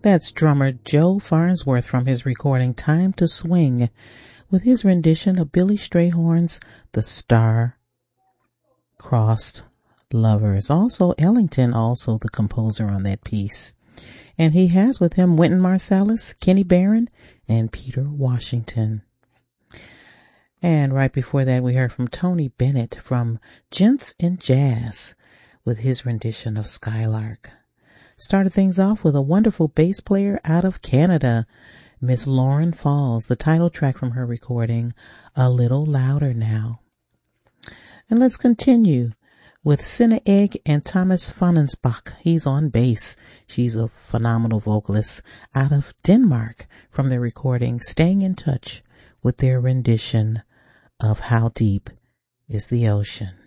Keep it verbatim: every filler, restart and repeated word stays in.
That's drummer Joe Farnsworth from his recording Time to Swing with his rendition of Billy Strayhorn's The Star-Crossed Lovers. Also Ellington, also the composer on that piece. And he has with him Wynton Marsalis, Kenny Barron, and Peter Washington. And right before that, we heard from Tony Bennett from Gents in Jazz with his rendition of Skylark. Started things off with a wonderful bass player out of Canada, Miss Lauren Falls, the title track from her recording, A Little Louder Now. And let's continue with Sinna Egg and Thomas Fonensbach. He's on bass. She's a phenomenal vocalist out of Denmark from their recording Staying in Touch with their rendition of How Deep is the Ocean.